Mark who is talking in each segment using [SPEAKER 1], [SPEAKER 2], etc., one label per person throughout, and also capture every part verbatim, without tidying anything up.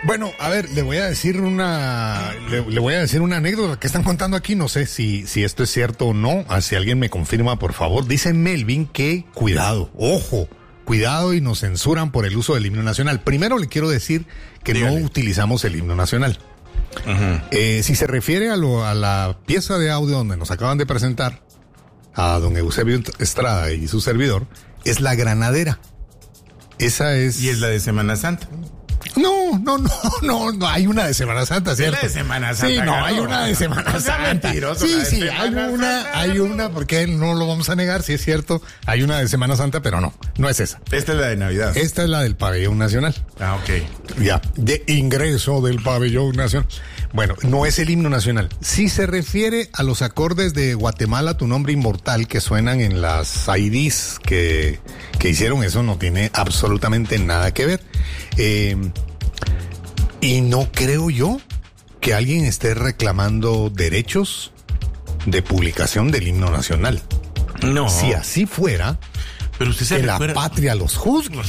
[SPEAKER 1] Bueno, a ver, le voy a decir una le, le voy a decir una anécdota que están contando aquí, no sé si, si esto es cierto o no, ah, si alguien me confirma, por favor. Dice Melvin que, cuidado, ojo, cuidado y nos censuran por el uso del himno nacional. Primero le quiero decir que Dígale. no utilizamos el himno nacional. Uh-huh. Eh, si se refiere a, lo, a la pieza de audio donde nos acaban de presentar, a don Eusebio Estrada y su servidor, es La Granadera. Esa es...
[SPEAKER 2] ¿Y es la de Semana Santa?
[SPEAKER 1] No, no, no, no, no, hay una de Semana Santa, ¿cierto?
[SPEAKER 2] ¿Es la de Semana Santa?
[SPEAKER 1] Sí, no,
[SPEAKER 2] ganó.
[SPEAKER 1] hay una de Semana
[SPEAKER 2] No sea
[SPEAKER 1] Santa.
[SPEAKER 2] mentiroso,
[SPEAKER 1] Sí,
[SPEAKER 2] la de
[SPEAKER 1] sí,
[SPEAKER 2] Semana
[SPEAKER 1] hay una,
[SPEAKER 2] Santa.
[SPEAKER 1] hay una, porque no lo vamos a negar, sí es cierto, hay una de Semana Santa, pero no, no es esa.
[SPEAKER 2] Esta es la de Navidad.
[SPEAKER 1] Esta es la del Pabellón Nacional.
[SPEAKER 2] Ah, ok.
[SPEAKER 1] Ya, de ingreso del Pabellón Nacional. Bueno, no es el himno nacional. Sí se refiere a los acordes de Guatemala, tu nombre inmortal, que suenan en las I Ds que, que hicieron. Eso no tiene absolutamente nada que ver. Eh, y no creo yo que alguien esté reclamando derechos de publicación del himno nacional.
[SPEAKER 2] No.
[SPEAKER 1] Si así fuera,
[SPEAKER 2] pero usted se
[SPEAKER 1] que
[SPEAKER 2] recuerda...
[SPEAKER 1] la patria los juzgue.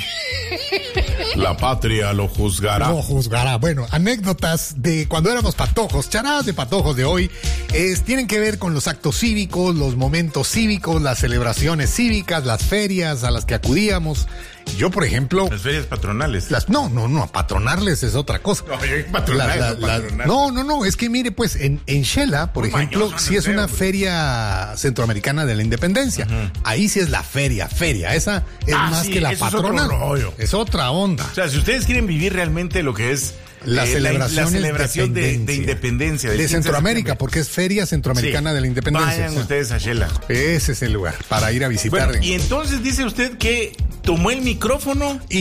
[SPEAKER 2] La patria lo juzgará.
[SPEAKER 1] Lo juzgará. Bueno, anécdotas de cuando éramos patojos, charadas de patojos de hoy, es, tienen que ver con los actos cívicos, los momentos cívicos, las celebraciones cívicas, las ferias a las que acudíamos. Yo, por ejemplo...
[SPEAKER 2] Las ferias patronales.
[SPEAKER 1] Las, no, no, no, patronarles es otra cosa.
[SPEAKER 2] No, yo patronales,
[SPEAKER 1] la, la,
[SPEAKER 2] no,
[SPEAKER 1] la,
[SPEAKER 2] patronales.
[SPEAKER 1] no, no, no, es que mire, pues, en, en Shela, por
[SPEAKER 2] Muy
[SPEAKER 1] ejemplo,
[SPEAKER 2] mañoso,
[SPEAKER 1] sí es
[SPEAKER 2] feo,
[SPEAKER 1] una
[SPEAKER 2] pues.
[SPEAKER 1] feria centroamericana de la independencia. Uh-huh. Ahí sí es la feria, feria. Esa es
[SPEAKER 2] Ah,
[SPEAKER 1] más
[SPEAKER 2] sí,
[SPEAKER 1] que la
[SPEAKER 2] eso
[SPEAKER 1] patronal.
[SPEAKER 2] Es otro rollo.
[SPEAKER 1] Es otra onda.
[SPEAKER 2] O sea, si ustedes quieren vivir realmente lo que es
[SPEAKER 1] La,
[SPEAKER 2] eh,
[SPEAKER 1] celebración,
[SPEAKER 2] la, la celebración de, de independencia.
[SPEAKER 1] De Centroamérica, porque es Feria Centroamericana
[SPEAKER 2] sí.
[SPEAKER 1] de la Independencia.
[SPEAKER 2] Vayan
[SPEAKER 1] o sea,
[SPEAKER 2] ustedes a Shela.
[SPEAKER 1] Ese es el lugar para ir a visitar.
[SPEAKER 2] Bueno, y entonces dice usted que tomó el micrófono
[SPEAKER 1] y